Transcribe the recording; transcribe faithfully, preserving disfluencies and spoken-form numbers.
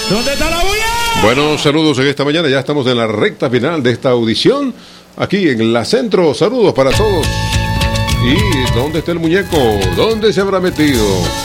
¿Dónde está la bulla? Bueno, saludos en esta mañana. Ya estamos en la recta final de esta audición. Aquí en la Centro. Saludos para todos. ¿Y dónde está el muñeco? ¿Dónde se habrá metido?